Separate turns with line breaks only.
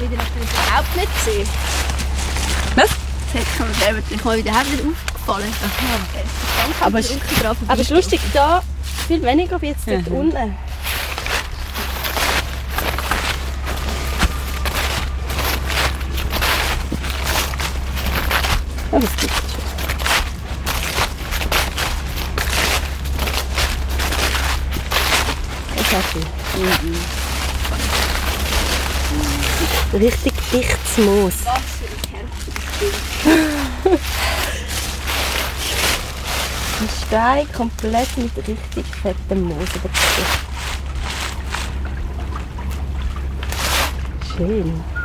wieder überhaupt nicht gesehen.
Was?
Das hat mir selber überhaupt nicht aufgefallen. Aha.
Aber es ist lustig, da viel weniger wie jetzt dort unten. Aber es gibt schon. Das ist auch schön. Richtig dichtes Moos. Ein Stein komplett mit richtig fettem Moos überzogen. Schön.